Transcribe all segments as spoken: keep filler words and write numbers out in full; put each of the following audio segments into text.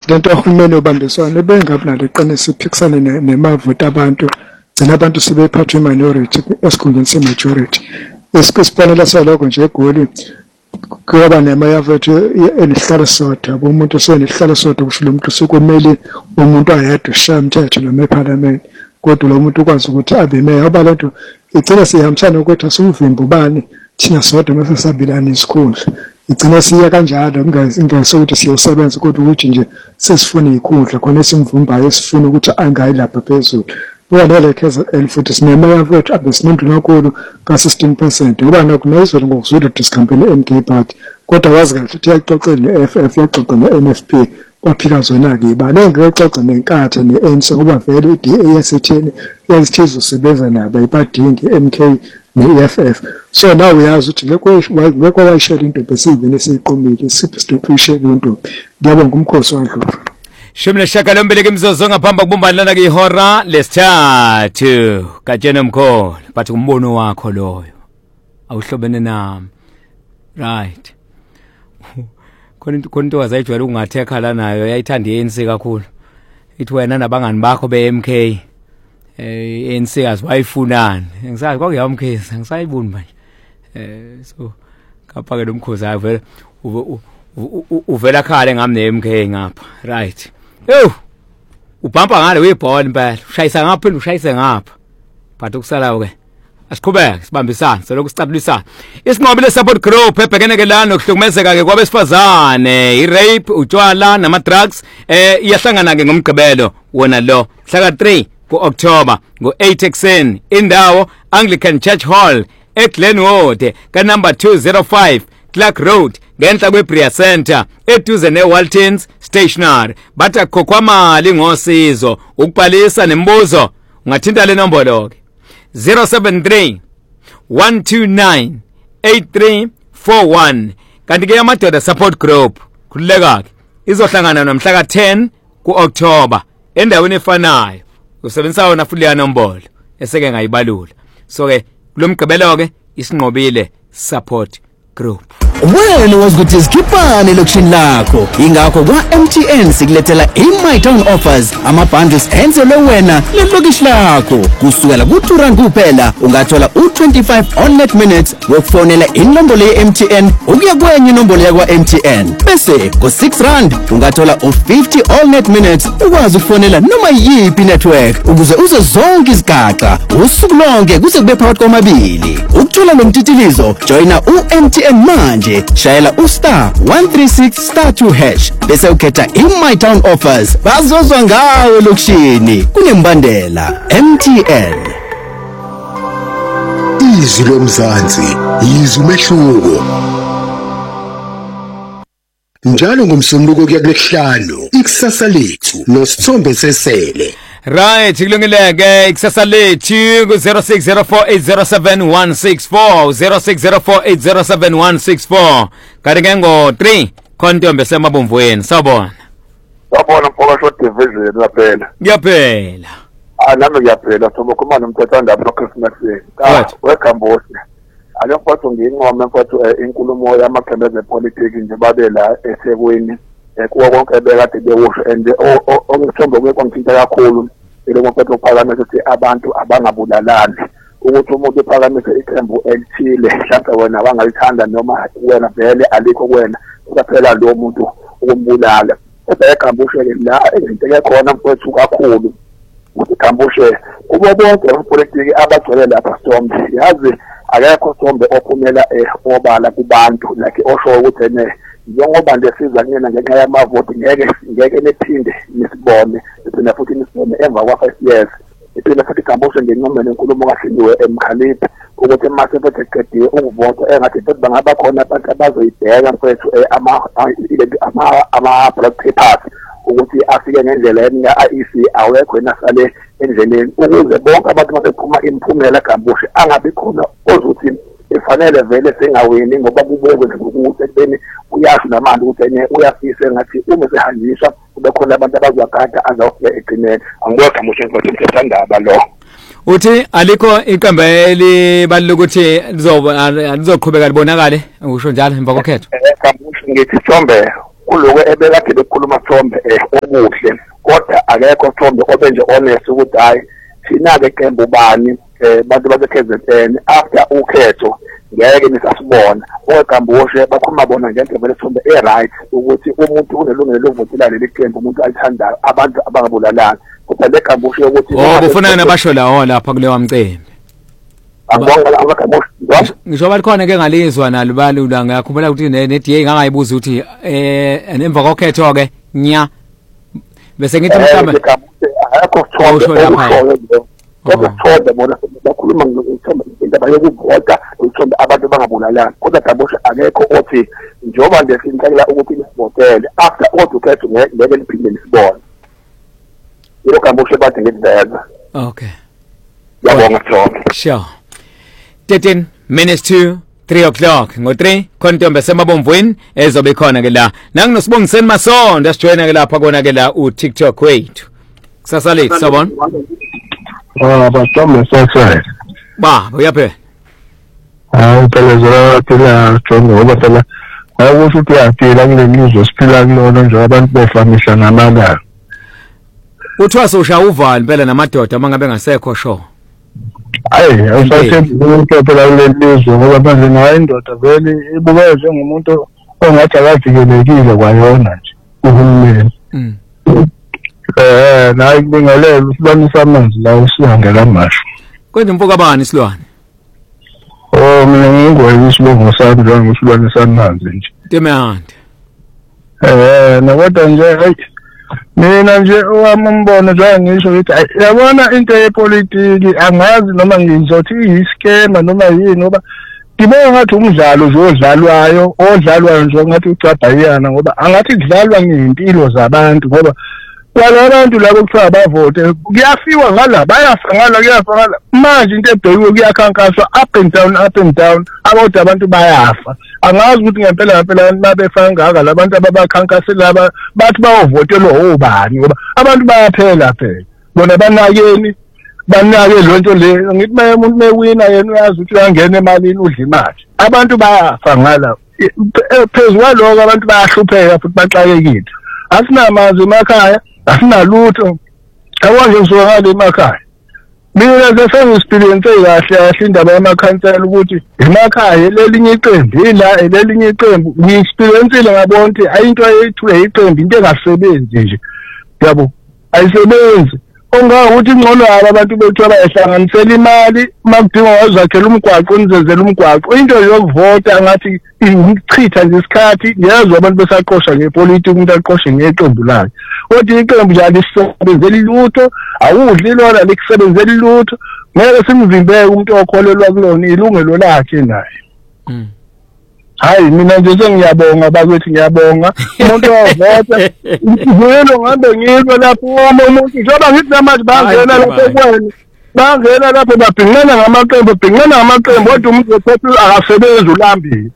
lento uhulumeni obambiswana bengabi nalo iqiniso iphikisane nemavoti abantu thina abantu sibephathwa minority esikhundleni se-majority. Isibonelo salokho nje eGoli kuba nemayavoti elihlala sodwa umuntu osenihlala sodwa kusho lo muntu usukumele umuntu ayedwa ushaya umthetho noma eParliament kodwa lo muntu ukwazi ukuthi abe meya ngoba lento igcina sihambisana ukuthi asumvimba ubani thina sodwa mase sabilana isikhundla. Igcina siya kanjalo kungasokuthi siyosebenza kodwa ukuthi nje sesifuna ikhundla khona esimvumbayo esifuna ukuthi angayi lapha phezulu. Wena kheza elifuthi sinemoya wethu abesinendu kakhulu ka sixteen percent ngoba nakunezwe ngokuzwela diskampeni M K party kodwa wazi kahle ukuthi yaxoxela ne-F F yaxoxa ne-N F P kwaphika zona ke ibane ngexoxa nenkatha ne-A N C ngoba vele i-D A yasetheni yazithiza usebenza nabo ibadingi M K ne-F F. So now uyazi ukuthi lekho wayishela into besivene siqomile siphi stophishe into ngiyabonga umkhosi wandlu. Shimle shaka lombeleke imzozo ngaphamba kubumbalana ke ihora lesithathu katshena mkholo bathi umbono wakho loyo awuhlobene nami right khona into khona into wazayijwayela ukungathekha la nayo yayithanda i-A N C kakhulu ithi wena nabangani bakho be-M K eh i-A N C aziwayifunani ngisazi kwakuyamkheza ngisayibuni manje eh so kapha ke lomkhozi avela uvela khale ngami ne-M K ngapha right. Yo ubhampa ngale webhola impela ushayisa ngapha phela ushayise ngapha but ukusalayo ke asiqhubeke sibambisana selokhu sicatulisana isinqobile support group ebhekene ke lana nokuhlukumezeka ke kwabesifazane i-rape utshwala nama-drugs eh iyahlangana ke ngomgqibelo wona lo hlaka three ku-October ngo-eight ekuseni indawo Anglican Church Hall eGlenwood ka number two oh five Clark Road ngenhla kweBria Center eduze neWaltons Stationery batha khokhwamali ngosizo ukubhalisa nembuzo ungathinta le nombolo ke zero seven three one two nine eight three four one kanti ke amadoda support group khululeka ke izohlangana nomhla ka ten ku-October endaweni efanayo usebenzisa wona futhi ya nombolo eseke ngayibalula so ke kulomgqibelo ke isinqobile support group. Wena wazi isikipane lokishini lakho ingakho kwa M T N sikulethela i-My Town offers ama-bundles enzelwe wena lelokishi lakho kusukela ku-two rand kuphela ungathola u-twenty-five on-net minutes wokufonela inombolo ye-M T N ukuya kwenye inombolo yakwa-M T N bese ku-six rand ungathola u-fifty all-net minutes ukwazi ukufonela noma yiphi network ukuze uze zonke izigaxa usuku lonke kuze kube phakathi kwamabili ukuthola lo mtitilizo joyina u-M T N manje shayela u-star one three six star two hash bese ukhetha i-My Town offers bazozwa ngawe lokishini kunembandela. M T N izwi lomzansi izwi umehluko njalo ngomsombuluko kuya kulesihlanu ikusasa lethu nosithombe sesele. Right, kulungileke ikusasa lethu ku zero six zero four eight zero seven one six four zero six zero four eight zero seven one six four kanti ke ngo three khontombe semabomvweni sawubona. Sawubona mfoka short division laphela. Ngiyaphela. Ah nami ngiyaphela sobo khoma nomthathanda no Christmas Day. Ah welcome boss. Alo mfowethu nginqoma mfowethu inkulumo yamaqembu epolitiki nje babela eThekwini kuwa konke ebekade bewusho and ongithomba kwekongithinta kakhulu ile mfowethu uphakamise ukuthi abantu abangabulalani ukuthi umuntu uphakamise iqembu elithile mhlawumbe wena abangalithanda noma wena vele alikho kwena kuphela lo muntu ukumbulala ebekambushe la ezinteke khona mfowethu kakhulu ukuthi kambushe kubo bonke abapolitiki abagcwele lapha Sombe yazi akekho Sombe ophumela obala kubantu like osho ukuthi ene njengoba ndesiza kuyena ngenxa yamavoti ngeke ngeke nephinde nisibone sina futhi nisibone emva kwa five years iphinde futhi kambushe ngenqondo nenkulumo kahleliwe emkhaliphi ukuthi mase futhi eqediwe ukuvota engathi futhi bangaba khona abantu abazoyibheka mfethu ama ama ama ballot papers ukuthi afike ngendlela enya I E C awekho enasale endleleni ukuze bonke abantu basephuma imphumela kambushe angabi khona ozuthi ifanele vele sengawini ngoba kubekwe ukuthi ekubeni uyasho namanje ukuthi enye uyafisa engathi uma sehanjiswa kube khona abantu abazwakada azawufika egcineni angibona mushe ukuthi umthethwandaba lo uthi alikho iqembu elibalula ukuthi lizoba lizoqhubeka libonakale ngisho njalo emva kokhetho kambushe ngithi Sombe kuloko ebekade bekhuluma Thombe eh okuhle kodwa akekho Thombe obenje honest ukuthi hayi thina ke qembu bani eh bantu base-K Z N after ukhetho ngeke nisasibona oqamboshe bakhuluma bona ngendlela leThombe e-right ukuthi umuntu unelungelo lokuvotela leli qembu umuntu alithandayo abantu abangabulalana kodwa leqamboshe ukuthi oh ufuna nabasho lawo lapha kulewa mcembe abonga abaqamboshe ngisho balikhona ke ngalizwa nalo balula ngiyakhumbula ukuthi ne-D A ngangayibuza ukuthi eh emva kokhetho ke nya bese ngithi mhlawumbe akho Thombe kodwa Thombe bona bakhuluma ngokuthomba indaba yokuvota uthombe abantu bangabulalana kodwa Gabosha akekho othi njoba nje sincela ukuthi nisivotele after kodwa ukhetho ngeke liphinde lisibone yilo Gabosha bathi ngidleza okay yabonga Thombe sure thirteen minutes to three o'clock ngo three khontombe semabomvweni ezobe khona ke la nanginosibongiseni Masondo asijoyina ke lapha kona ke la u TikTok wethu kusasa lethu sabona ah bathombe sasa ba uyaphela ah phela zona phela jonga ngoba phela akusho ukuthi uyaphila kule nizwe siphila kulona nje abantu befamisha namalanga uthiwa sosha uvali phela namadoda mangabe ngasekho sho hayi awusathembi umuntu phela kule nizwe ngoba manje nayo indoda vele ibukeka njengomuntu ongathi akavikelekile kwayona nje uhulumeni mm eh nayi kubingelela usibanisa amanzi la usihangela amasho kwenza impuka bani silwane oh mina ngingwe isibongo sami nje ngisibanisa amanzi nje temehande eh nakodwa nje hey mina nje owamumbono nje ngisho ukuthi yabona into yepolitiki angazi noma ngizothi iyiskema noma yini ngoba ngibona ngathi umdlalo nje odlalwayo odlalwayo nje ngathi ucabhayana ngoba angathi kudlalwa ngempilo zabantu ngoba kwalabantu labo kuthiwa bavote kuyafiwa ngala bayafa ngala kuyafa ngala manje into ebhekiwe kuyakhankaswa up and down up and down abantu abantu bayafa angazi ukuthi ngempela ngempela abantu babefanga ngaka labantu ababakhankasela laba bathi bayovotelwa obani ngoba abantu bayaphela phela bona banakeni banake lonto le ngithi maye umuntu mewina yena uyazi ukuthi uyangena emalini udla imali abantu bayafa ngala phezulu kwaloko abantu bayahlupheka futhi baxakekile asinamazwi emakhaya asinalutho awanje ngisuka ngale emakhaya mina nje sengisperience kahle kahle indaba yamakhansela ukuthi emakhaya lelinye iqembu ila lelinye iqembu ngiexperiencele ngabona ukuthi ayinto ayithiwe iqembu into engasebenzi nje yabo ayisebenzi ongakuthi ingcono abantu bethu abayihlanganisela imali makudinga wazakhela umgwaqo unizezela umgwaqo into yokuvota ngathi ichitha nje isikhathi ngiyazwa abantu besaqosha ngepolitiki umuntu aqoshe ngeqembu lakhe kodwa iqembu nje alisebenzeli lutho awudli lona likusebenzeli lutho ngeke simvimbeke umuntu okholelwa kulona ilungelo lakhe naye mm hayi mina nje sengiyabonga bakwethu ngiyabonga umuntu ovota ngiyelo ngambe ngizwe lapho umuntu njoba ngithi namanje bangena lapho kwena bangena lapho babhinqana ngamaqembu babhinqana ngamaqembu kodwa umuntu wethu akasebenzi ulambile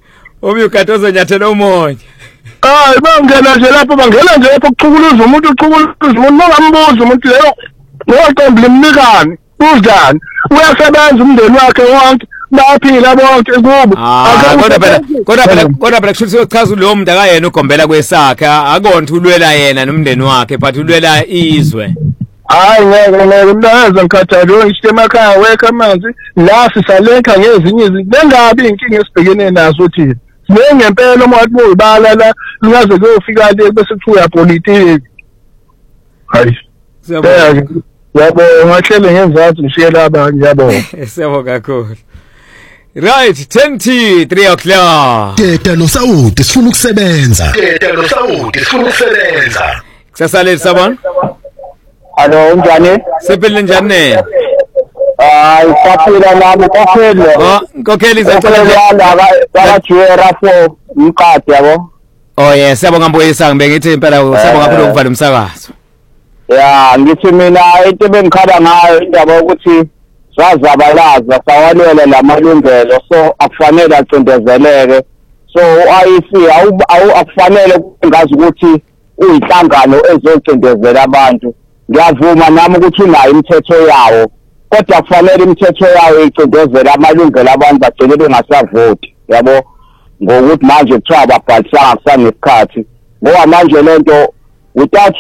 omi ukatoza nyathela umoya hayi bangena nje lapho bangena nje lapho kuchukuluza umuntu uchukuza umuntu mongambuza umuntu leyo ngoqembu limnikani uzani uyasebenza umndeni wakhe wonke baphila bonke kubo kodwa phela kodwa phela kodwa phela kusho ukuchaza lo muntu akayena ugombela kwesakhe akonto ulwela yena nomndeni wakhe but ulwela izwe hayi ngeke ngeke mntaza ngikhathalo ngisho emakhaya weka amanzi la sisalenka ngezinye izinto bengabi inkinga esibhekene nazo thina sibe ngempela uma wathi uyibala la lingaze kuyofika le bese kuthiwa politiki hayi siyabona yabo ngahlele ngezathu ngishiyela abanye yabo siyabonga kakhulu. Right, ten to three o'clock. Teta noSawuti sifuna ukusebenza. Teta noSawuti sifuna ukusebenza. Kusasa lethu sabona. Hello, njani? Siphile njani? Ah, saphila nami kokhelo. Oh, kokheli zacela la bajiwera for umqadi yabo. Oh yes, siyabonga mbuyisa ngibe ngithi impela siyabonga kakhulu ukuvala umsakazo. Ya, ngithi mina into bengikhala ngayo indaba ukuthi sazabalaza sawalela lamalungelo so akufanele acindezeleke so I C awu akufanele ngazi ukuthi uyihlangano ezocindezela abantu ngiyavuma nami ukuthi unayo imithetho yawo kodwa kufanele imithetho yawo icindezela amalungelo abantu bagcine bengasavoti yabo ngokuthi manje kuthiwa ababhalisanga kusanesikhathi ngoba manje lento without